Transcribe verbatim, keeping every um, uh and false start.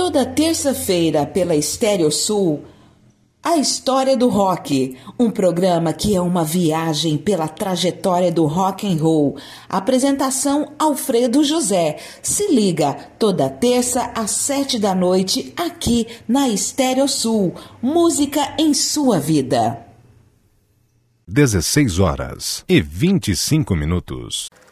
Toda terça-feira pela Estéreo Sul, A História do Rock, um programa que é uma viagem pela trajetória do rock and roll. Apresentação Alfredo José. Se liga, toda terça às sete da noite, aqui na Estéreo Sul. Música em sua vida. dezesseis horas e vinte e cinco minutos.